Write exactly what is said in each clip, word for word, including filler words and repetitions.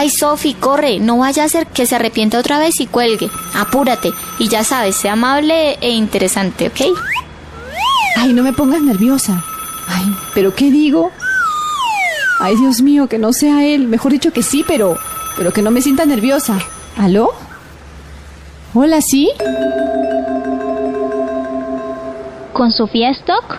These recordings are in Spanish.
Ay, Sofi, corre, no vaya a ser que se arrepienta otra vez y cuelgue. Apúrate, y ya sabes, sea amable e interesante, ¿ok? Ay, no me pongas nerviosa. Ay, ¿pero qué digo? Ay, Dios mío, que no sea él. Mejor dicho que sí, pero... pero que no me sienta nerviosa. ¿Aló? Hola, ¿sí? ¿Con Sofía Stock?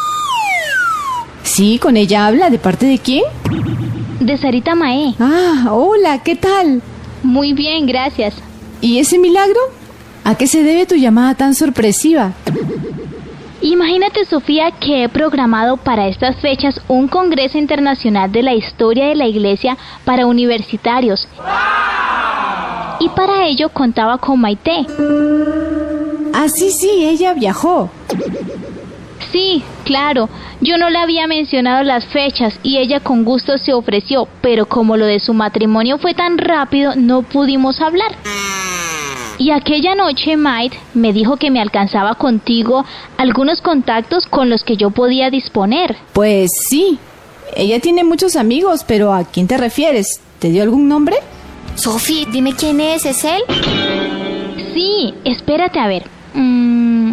Sí, con ella habla. ¿De parte de quién? De Sarita Mae. Ah, hola, ¿qué tal? Muy bien, gracias. ¿Y ese milagro? ¿A qué se debe tu llamada tan sorpresiva? Imagínate, Sofía, que he programado para estas fechas un congreso internacional de la historia de la iglesia para universitarios. Y para ello contaba con Maite. Ah, sí, sí, ella viajó. Sí, claro, yo no le había mencionado las fechas y ella con gusto se ofreció, pero como lo de su matrimonio fue tan rápido, no pudimos hablar. Y aquella noche Maite me dijo que me alcanzaba contigo algunos contactos con los que yo podía disponer. Pues sí, ella tiene muchos amigos, pero ¿a quién te refieres? ¿Te dio algún nombre? Sofi, dime quién es, ¿es él? Sí, espérate a ver. Mm...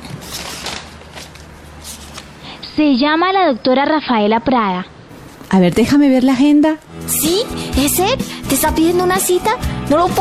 Se llama la doctora Rafaela Prada. A ver, déjame ver la agenda. ¿Sí? ¿Es él? ¿Te está pidiendo una cita? No lo puedo